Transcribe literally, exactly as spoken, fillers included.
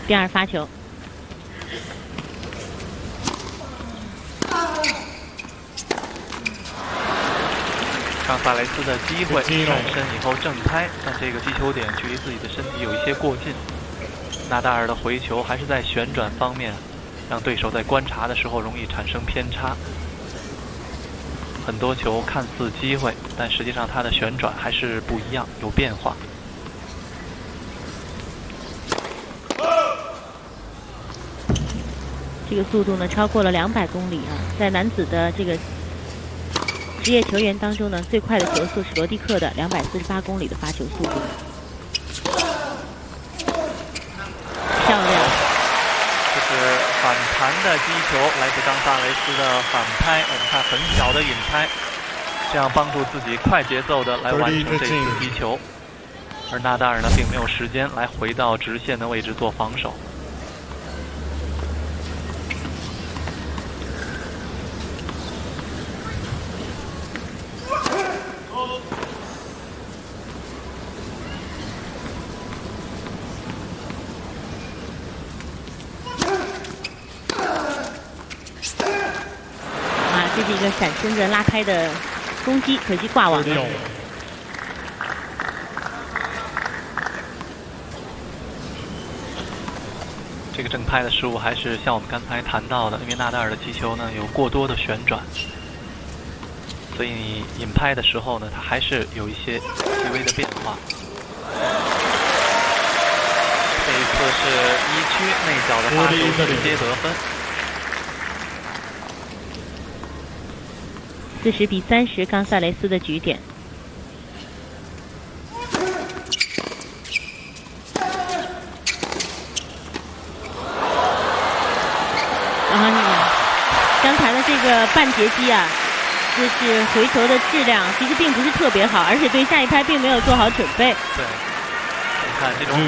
第二发球。 冈萨雷斯的机会，转身以后正拍，但这个击球点距离自己的身体有一些过近。纳达尔的回球还是在旋转方面，让对手在观察的时候容易产生偏差。很多球看似机会，但实际上它的旋转还是不一样，有变化。 这个速度呢，超过了两百公里啊！在男子的这个职业球员当中呢，最快的球速是罗蒂克的两百四十八公里的发球速度。漂亮！ 这是反弹的击球，来自冈萨雷斯的反拍。我们看很小的引拍，这样帮助自己快节奏的来完成这次击球。而纳达尔呢，并没有时间来回到直线的位置做防守。 这是一个闪身的拉开的攻击，可惜挂网了。 这个正拍的失误还是像我们刚才谈到的，因为纳达尔的击球呢有过多的旋转，所以你引拍的时候呢，它还是有一些细微的变化。这一次是一区内角的发球直接得分。 四十比三十，冈萨雷斯的局点。啊，刚才的这个半截击啊，就是回球的质量其实并不是特别好，而且对下一拍并没有做好准备。 对，你看这种